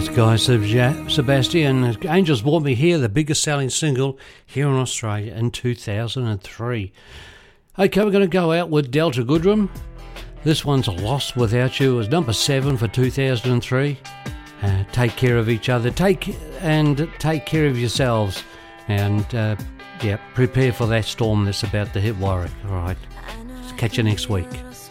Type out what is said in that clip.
Guy Sebastian. Angels Brought Me Here, the biggest selling single here in Australia in 2003. Okay, we're going to go out with Delta Goodrem. This one's Lost Without You. It was number 7 for 2003. Take care of each other. Take care of yourselves. And, prepare for that storm that's about to hit Warwick. All right. Catch you next week.